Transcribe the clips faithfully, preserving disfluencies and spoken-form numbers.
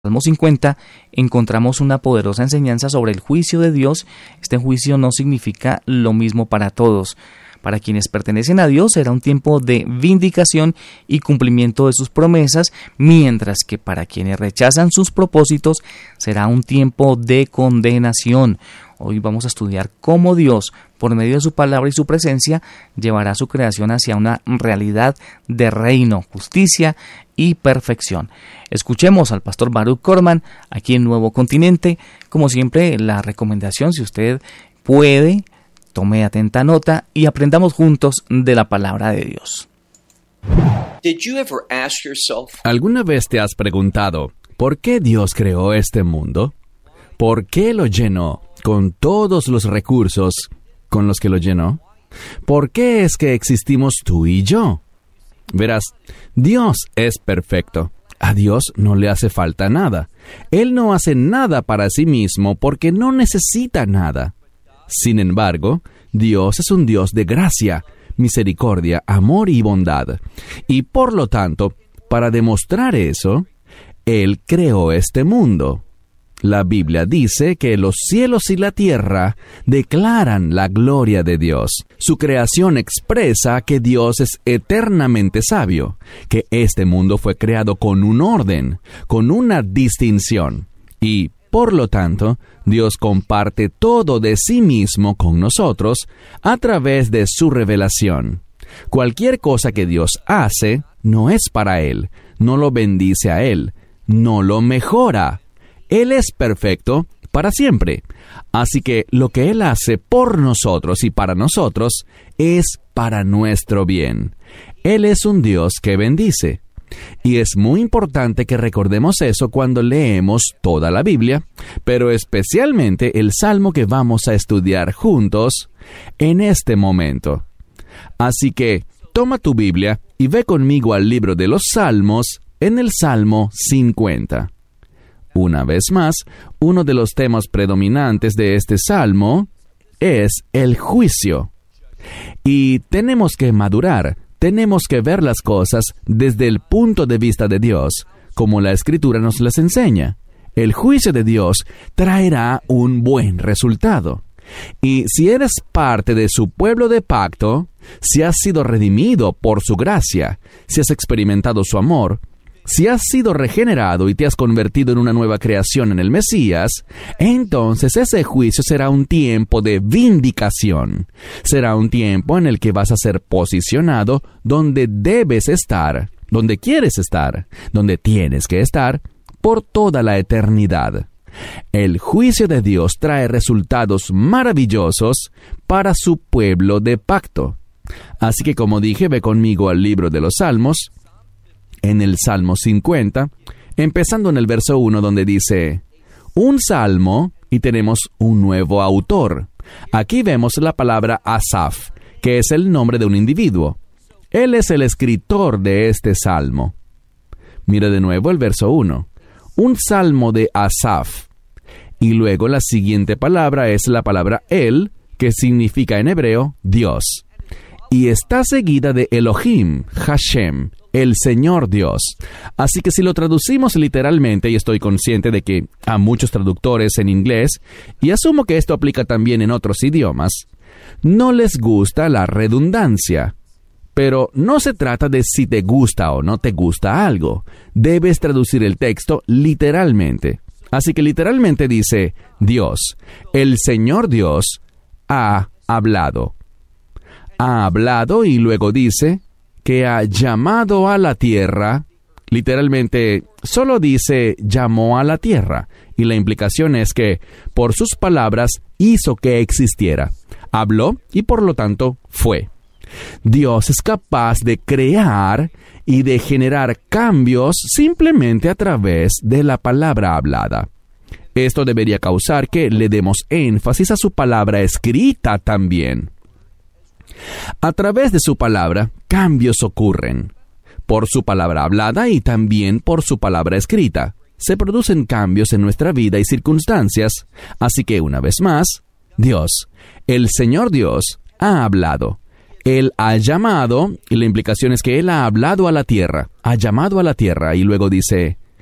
Salmo cincuenta encontramos una poderosa enseñanza sobre el juicio de Dios. Este juicio no significa lo mismo para todos. Para quienes pertenecen a Dios será un tiempo de vindicación y cumplimiento de sus promesas, mientras que para quienes rechazan sus propósitos será un tiempo de condenación. Hoy vamos a estudiar cómo Dios, por medio de su palabra y su presencia, llevará su creación hacia una realidad de reino, justicia y perfección. Escuchemos al pastor Baruch Korman aquí en Nuevo Continente. Como siempre, la recomendación, si usted puede, tome atenta nota y aprendamos juntos de la palabra de Dios. ¿Alguna vez te has preguntado por qué Dios creó este mundo? ¿Por qué lo llenó con todos los recursos con los que lo llenó? ¿Por qué es que existimos tú y yo? Verás, Dios es perfecto. A Dios no le hace falta nada. Él no hace nada para sí mismo porque no necesita nada. Sin embargo, Dios es un Dios de gracia, misericordia, amor y bondad. Y por lo tanto, para demostrar eso, Él creó este mundo. La Biblia dice que los cielos y la tierra declaran la gloria de Dios. Su creación expresa que Dios es eternamente sabio, que este mundo fue creado con un orden, con una distinción. Y, por lo tanto, Dios comparte todo de sí mismo con nosotros a través de su revelación. Cualquier cosa que Dios hace no es para Él, no lo bendice a Él, no lo mejora. Él es perfecto para siempre. Así que lo que Él hace por nosotros y para nosotros es para nuestro bien. Él es un Dios que bendice. Y es muy importante que recordemos eso cuando leemos toda la Biblia, pero especialmente el Salmo que vamos a estudiar juntos en este momento. Así que toma tu Biblia y ve conmigo al libro de los Salmos en el Salmo cincuenta. Una vez más, uno de los temas predominantes de este salmo es el juicio. Y tenemos que madurar, tenemos que ver las cosas desde el punto de vista de Dios, como la Escritura nos las enseña. El juicio de Dios traerá un buen resultado. Y si eres parte de su pueblo de pacto, si has sido redimido por su gracia, si has experimentado su amor, si has sido regenerado y te has convertido en una nueva creación en el Mesías, entonces ese juicio será un tiempo de vindicación. Será un tiempo en el que vas a ser posicionado donde debes estar, donde quieres estar, donde tienes que estar, por toda la eternidad. El juicio de Dios trae resultados maravillosos para su pueblo de pacto. Así que, como dije, ve conmigo al libro de los Salmos, en el Salmo cincuenta, empezando en el verso uno donde dice, un salmo, y tenemos un nuevo autor. Aquí vemos la palabra Asaf, que es el nombre de un individuo. Él es el escritor de este salmo. Mira de nuevo el verso uno. Un salmo de Asaf. Y luego la siguiente palabra es la palabra El, que significa en hebreo Dios. Y está seguida de Elohim, Hashem, el Señor Dios. Así que si lo traducimos literalmente, y estoy consciente de que a muchos traductores en inglés, y asumo que esto aplica también en otros idiomas, no les gusta la redundancia. Pero no se trata de si te gusta o no te gusta algo. Debes traducir el texto literalmente. Así que literalmente dice, Dios, el Señor Dios, ha hablado. Ha hablado y luego dice que ha llamado a la tierra. Literalmente, solo dice llamó a la tierra. Y la implicación es que, por sus palabras, hizo que existiera. Habló y por lo tanto fue. Dios es capaz de crear y de generar cambios simplemente a través de la palabra hablada. Esto debería causar que le demos énfasis a su palabra escrita también. A través de su palabra, cambios ocurren. Por su palabra hablada y también por su palabra escrita, se producen cambios en nuestra vida y circunstancias. Así que, una vez más, Dios, el Señor Dios, ha hablado. Él ha llamado, y la implicación es que Él ha hablado a la tierra, ha llamado a la tierra, y luego dice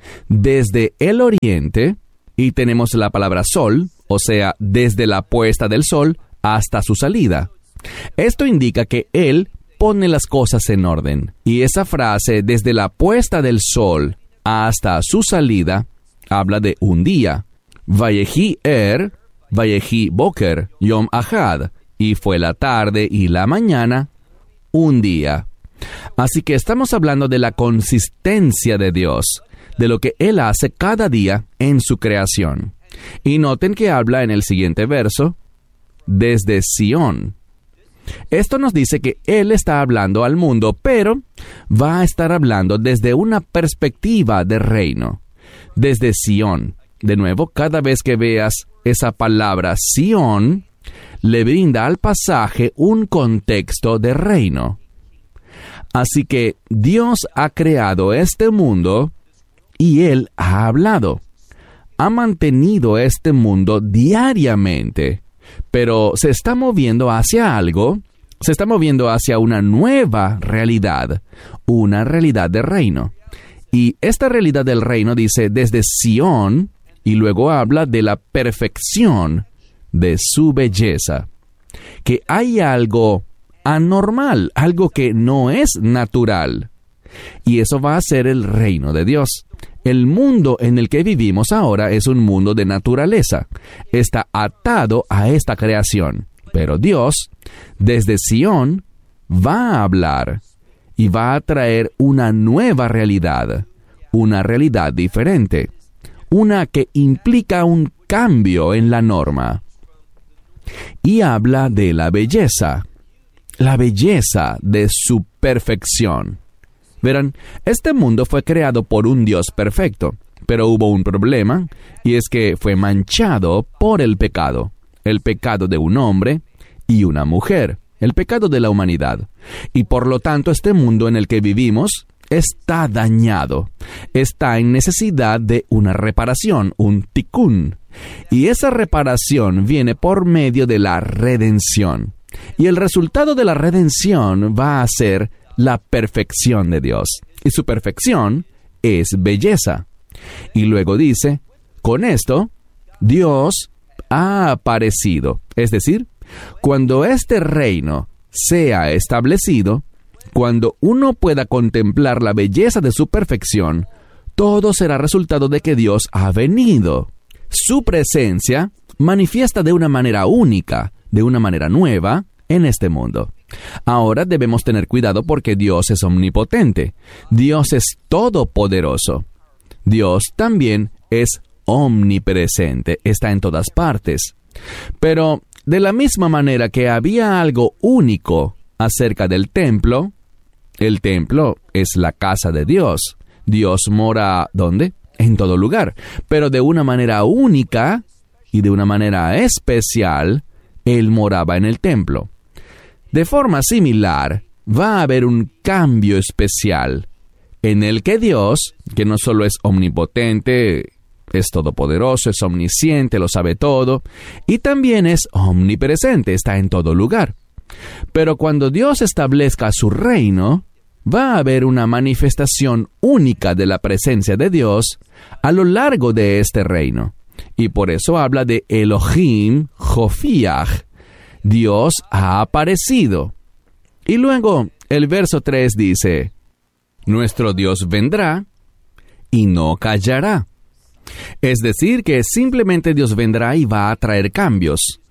desde el oriente, y tenemos la palabra sol, o sea, desde la puesta del sol hasta su salida. Esto indica que Él pone las cosas en orden. Y esa frase, desde la puesta del sol hasta su salida, habla de un día. Vayehi er, vayehi boker, yom ahad. Y fue la tarde y la mañana, un día. Así que estamos hablando de la consistencia de Dios, de lo que Él hace cada día en su creación. Y noten que habla en el siguiente verso, desde Sión. Esto nos dice que Él está hablando al mundo, pero va a estar hablando desde una perspectiva de reino, desde Sión. De nuevo, cada vez que veas esa palabra Sión, le brinda al pasaje un contexto de reino. Así que Dios ha creado este mundo y Él ha hablado. Ha mantenido este mundo diariamente, pero se está moviendo hacia algo, se está moviendo hacia una nueva realidad, una realidad de reino. Y esta realidad del reino dice desde Sión, y luego habla de la perfección de su belleza. Que hay algo anormal, algo que no es natural. Y eso va a ser el reino de Dios. El mundo en el que vivimos ahora es un mundo de naturaleza. Está atado a esta creación. Pero Dios, desde Sión, va a hablar y va a traer una nueva realidad, una realidad diferente, una que implica un cambio en la norma. Y habla de la belleza, la belleza de su perfección. Verán, este mundo fue creado por un Dios perfecto, pero hubo un problema, y es que fue manchado por el pecado, el pecado de un hombre y una mujer, el pecado de la humanidad. Y por lo tanto, este mundo en el que vivimos está dañado, está en necesidad de una reparación, un tikkun. Y esa reparación viene por medio de la redención. Y el resultado de la redención va a ser la perfección de Dios. Y su perfección es belleza. Y luego dice, con esto, Dios ha aparecido. Es decir, cuando este reino sea establecido, cuando uno pueda contemplar la belleza de su perfección, todo será resultado de que Dios ha venido. Su presencia manifiesta de una manera única, de una manera nueva, en este mundo. Ahora debemos tener cuidado porque Dios es omnipotente. Dios es todopoderoso. Dios también es omnipresente, está en todas partes. Pero de la misma manera que había algo único acerca del templo, el templo es la casa de Dios. Dios mora, ¿dónde? En todo lugar. Pero de una manera única y de una manera especial, Él moraba en el templo. De forma similar, va a haber un cambio especial en el que Dios, que no solo es omnipotente, es todopoderoso, es omnisciente, lo sabe todo, y también es omnipresente, está en todo lugar. Pero cuando Dios establezca su reino, va a haber una manifestación única de la presencia de Dios a lo largo de este reino. Y por eso habla de Elohim Hofiach. Dios ha aparecido. Y luego el verso tres dice, nuestro Dios vendrá y no callará. Es decir, que simplemente Dios vendrá y va a traer cambios.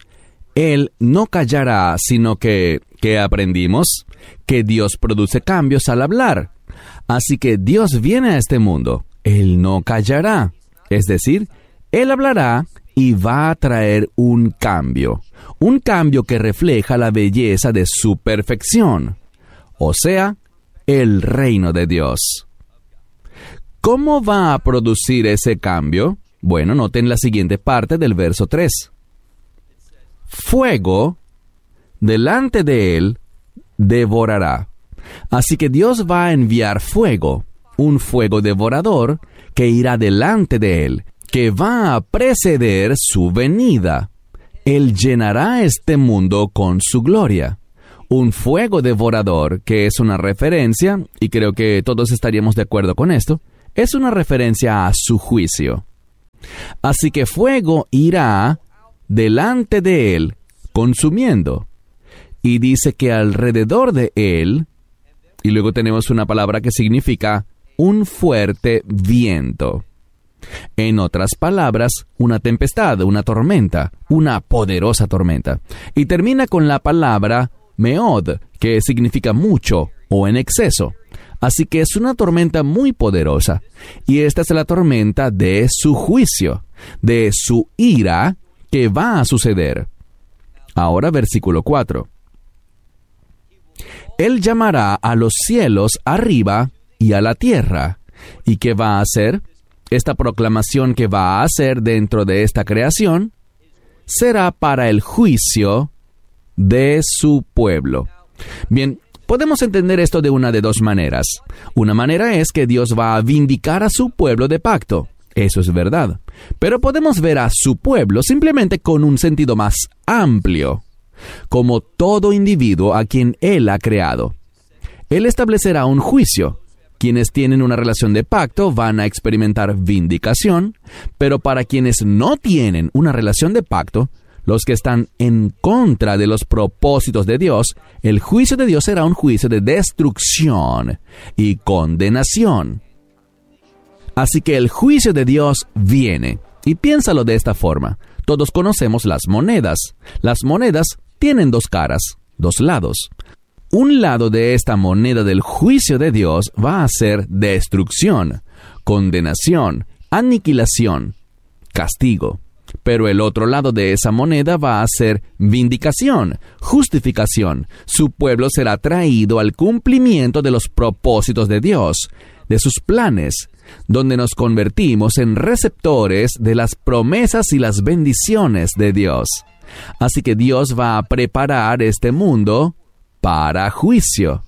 Él no callará, sino que, ¿qué aprendimos? Que Dios produce cambios al hablar. Así que Dios viene a este mundo. Él no callará. Es decir, Él hablará y va a traer un cambio. Un cambio que refleja la belleza de su perfección. O sea, el reino de Dios. ¿Cómo va a producir ese cambio? Bueno, noten la siguiente parte del verso tres. Fuego delante de él devorará. Así que Dios va a enviar fuego, un fuego devorador que irá delante de él, que va a preceder su venida. Él llenará este mundo con su gloria. Un fuego devorador, que es una referencia, y creo que todos estaríamos de acuerdo con esto, es una referencia a su juicio. Así que fuego irá delante de él, consumiendo. Y dice que alrededor de él, y luego tenemos una palabra que significa un fuerte viento. En otras palabras, una tempestad, una tormenta, una poderosa tormenta. Y termina con la palabra meod, que significa mucho o en exceso. Así que es una tormenta muy poderosa. Y esta es la tormenta de su juicio, de su ira que va a suceder. Ahora versículo cuatro. Él llamará a los cielos arriba y a la tierra. ¿Y qué va a hacer? Esta proclamación que va a hacer dentro de esta creación será para el juicio de su pueblo. Bien, podemos entender esto de una de dos maneras. Una manera es que Dios va a vindicar a su pueblo de pacto. Eso es verdad. Pero podemos ver a su pueblo simplemente con un sentido más amplio, como todo individuo a quien Él ha creado. Él establecerá un juicio. Quienes tienen una relación de pacto van a experimentar vindicación, pero para quienes no tienen una relación de pacto, los que están en contra de los propósitos de Dios, el juicio de Dios será un juicio de destrucción y condenación. Así que el juicio de Dios viene. Y piénsalo de esta forma. Todos conocemos las monedas. Las monedas tienen dos caras, dos lados. Un lado de esta moneda del juicio de Dios va a ser destrucción, condenación, aniquilación, castigo. Pero el otro lado de esa moneda va a ser vindicación, justificación. Su pueblo será traído al cumplimiento de los propósitos de Dios, de sus planes, donde nos convertimos en receptores de las promesas y las bendiciones de Dios. Así que Dios va a preparar este mundo para juicio.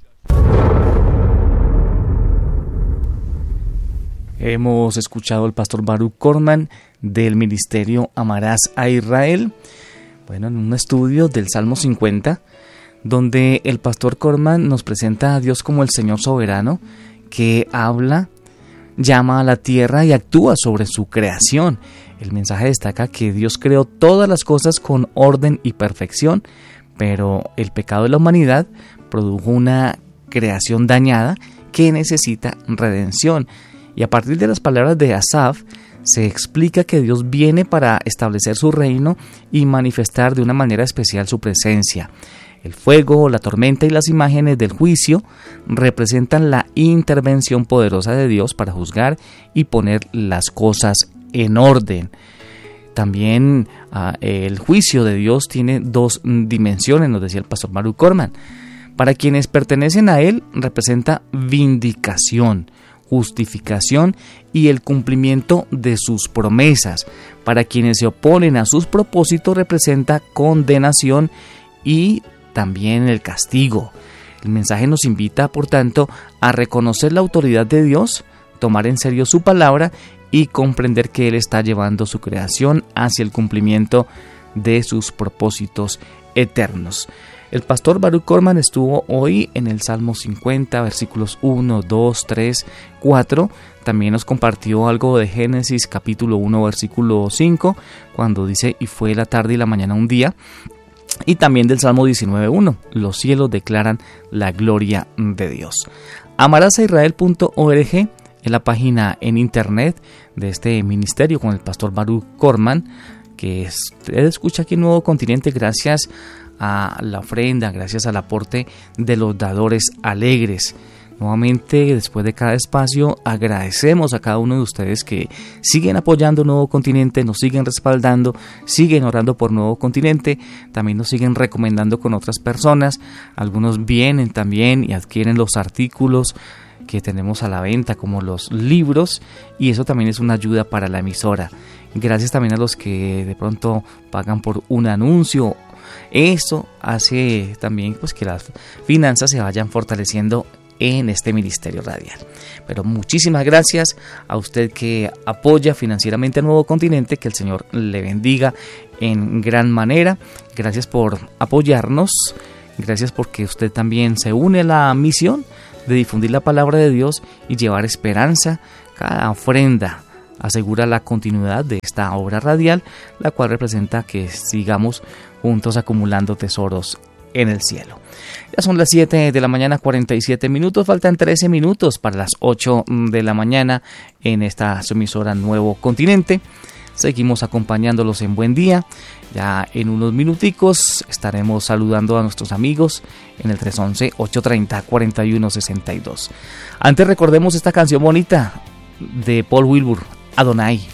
Hemos escuchado al pastor Baruch Korman del ministerio Amarás a Israel, bueno, en un estudio del Salmo cincuenta, donde el pastor Korman nos presenta a Dios como el Señor soberano, que habla, llama a la tierra y actúa sobre su creación. El mensaje destaca que Dios creó todas las cosas con orden y perfección, pero el pecado de la humanidad produjo una creación dañada que necesita redención. Y a partir de las palabras de Asaf, se explica que Dios viene para establecer su reino y manifestar de una manera especial su presencia. El fuego, la tormenta y las imágenes del juicio representan la intervención poderosa de Dios para juzgar y poner las cosas en orden. También uh, el juicio de Dios tiene dos dimensiones, nos decía el pastor Baruch Korman. Para quienes pertenecen a Él, representa vindicación, justificación y el cumplimiento de sus promesas. Para quienes se oponen a sus propósitos, representa condenación y también el castigo. El mensaje nos invita, por tanto, a reconocer la autoridad de Dios, tomar en serio su palabra y comprender que Él está llevando su creación hacia el cumplimiento de sus propósitos eternos. El pastor Baruch Korman estuvo hoy en el Salmo cincuenta, versículos uno, dos, tres, cuatro. También nos compartió algo de Génesis capítulo uno, versículo cinco, cuando dice, y fue la tarde y la mañana un día. Y también del Salmo diecinueve, uno, los cielos declaran la gloria de Dios. amarás a israel punto org es la página en internet de este ministerio con el pastor Baruch Korman, que usted escucha aquí en Nuevo Continente gracias a la ofrenda, gracias al aporte de los dadores alegres. Nuevamente, después de cada espacio, agradecemos a cada uno de ustedes que siguen apoyando Nuevo Continente, nos siguen respaldando, siguen orando por Nuevo Continente, también nos siguen recomendando con otras personas. Algunos vienen también y adquieren los artículos que tenemos a la venta, como los libros, y eso también es una ayuda para la emisora. Gracias también a los que de pronto pagan por un anuncio. Eso hace también pues que las finanzas se vayan fortaleciendo en este ministerio radial. Pero muchísimas gracias a usted que apoya financieramente a Nuevo Continente, que el Señor le bendiga en gran manera. Gracias por apoyarnos, gracias porque usted también se une a la misión de difundir la palabra de Dios y llevar esperanza Cada ofrenda asegura la continuidad de esta obra radial, la cual representa que sigamos juntos acumulando tesoros en el cielo. Ya son las siete de la mañana, cuarenta y siete minutos, faltan trece minutos para las ocho de la mañana en esta emisora Nuevo Continente. Seguimos acompañándolos en Buen Día. Ya en unos minuticos estaremos saludando a nuestros amigos en el tres once, ocho treinta, cuarenta y uno sesenta y dos. Antes recordemos esta canción bonita de Paul Wilbur, Adonai.